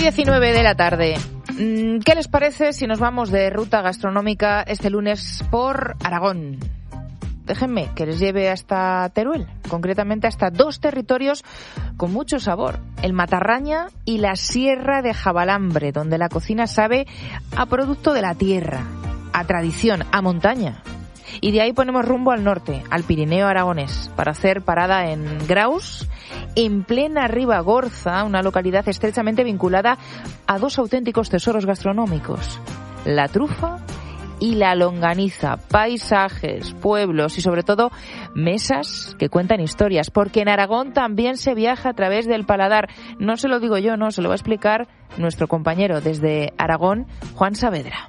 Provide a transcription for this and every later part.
8:19 de la tarde. ¿Qué les parece si nos vamos de ruta gastronómica este lunes por Aragón? Déjenme que les lleve hasta Teruel, concretamente hasta dos territorios con mucho sabor, el Matarraña y la Sierra de Jabalambre, donde la cocina sabe a producto de la tierra, a tradición, a montaña. Y de ahí ponemos rumbo al norte, al Pirineo aragonés, para hacer parada en Graus, en plena Ribagorza, una localidad estrechamente vinculada a dos auténticos tesoros gastronómicos, la trufa y la longaniza, paisajes, pueblos y sobre todo mesas que cuentan historias, porque en Aragón también se viaja a través del paladar. No se lo digo yo, no, se lo va a explicar nuestro compañero desde Aragón, Juan Saavedra.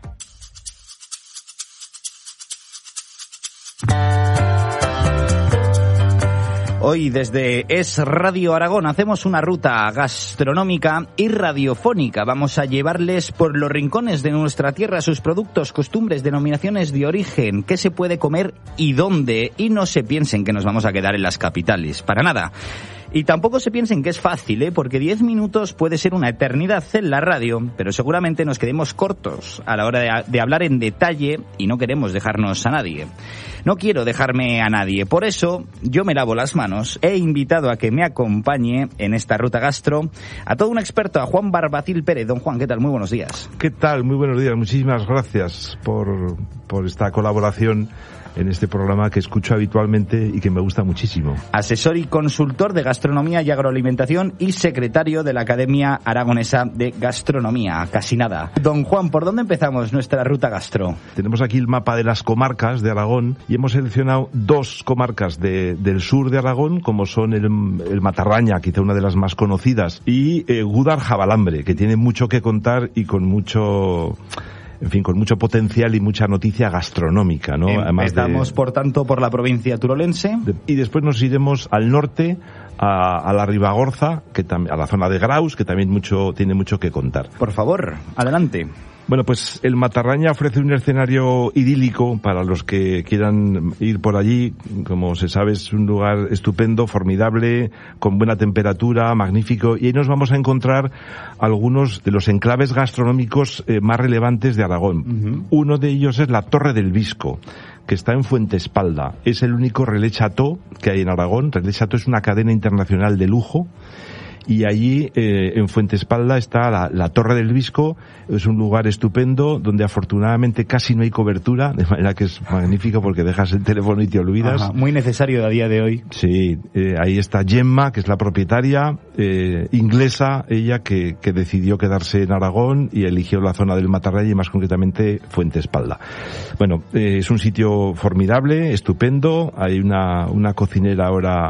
Hoy desde Es Radio Aragón hacemos una ruta gastronómica y radiofónica. Vamos a llevarles por los rincones de nuestra tierra sus productos, costumbres, denominaciones de origen, qué se puede comer y dónde. Y no se piensen que nos vamos a quedar en las capitales, para nada. Y tampoco se piensen que es fácil, porque 10 minutos puede ser una eternidad en la radio, pero seguramente nos quedemos cortos a la hora de hablar en detalle y no queremos dejarnos a nadie. No quiero dejarme a nadie, por eso yo me lavo las manos. He invitado a que me acompañe en esta ruta gastro a todo un experto, a Juan Barbacil Pérez. Don Juan, ¿qué tal? Muy buenos días. ¿Qué tal? Muy buenos días. Muchísimas gracias por esta colaboración en este programa que escucho habitualmente y que me gusta muchísimo. Asesor y consultor de gastronomía y agroalimentación y secretario de la Academia Aragonesa de Gastronomía. Casi nada. Don Juan, ¿por dónde empezamos nuestra ruta gastro? Tenemos aquí el mapa de las comarcas de Aragón y hemos seleccionado dos comarcas del sur de Aragón, como son el Matarraña, quizá una de las más conocidas, y Gúdar-Jabalambre, que tiene mucho que contar y con mucho potencial y mucha noticia gastronómica, ¿no? Estamos, por tanto, por la provincia turolense. Y después nos iremos al norte, a la Ribagorza, a la zona de Graus, que también tiene mucho que contar. Por favor, adelante. Bueno, pues el Matarraña ofrece un escenario idílico para los que quieran ir por allí. Como se sabe, es un lugar estupendo, formidable, con buena temperatura, magnífico. Y ahí nos vamos a encontrar algunos de los enclaves gastronómicos más relevantes de Aragón. Uh-huh. Uno de ellos es la Torre del Visco, que está en Fuentespalda. Es el único relais chateau que hay en Aragón. Relais chateau es una cadena internacional de lujo. Y allí, en Fuentespalda, está la Torre del Visco. Es un lugar estupendo donde afortunadamente casi no hay cobertura, de manera que es magnífico porque dejas el teléfono y te olvidas. Ajá, muy necesario a día de hoy. Sí, ahí está Gemma, que es la propietaria, inglesa, ella que decidió quedarse en Aragón y eligió la zona del Matarraña y más concretamente Fuentespalda. Bueno, es un sitio formidable, estupendo. Hay una cocinera ahora,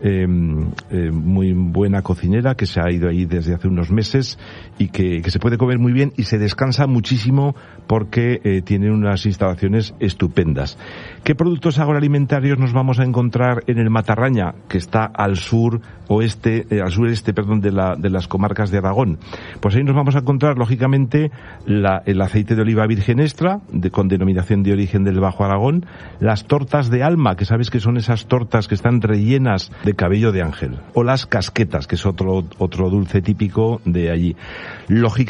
muy buena cocinera que se ha ido ahí desde hace unos meses y que se puede comer muy bien y se descansa muchísimo porque tiene unas instalaciones estupendas. ¿Qué productos agroalimentarios nos vamos a encontrar en el Matarraña, que está al sureste de las comarcas de Aragón? Pues ahí nos vamos a encontrar, lógicamente, el aceite de oliva virgen extra, con denominación de origen del Bajo Aragón, las tortas de alma, que sabes que son esas tortas que están rellenas de cabello de ángel, o las casquetas, que es otro dulce típico de allí. Lógicamente,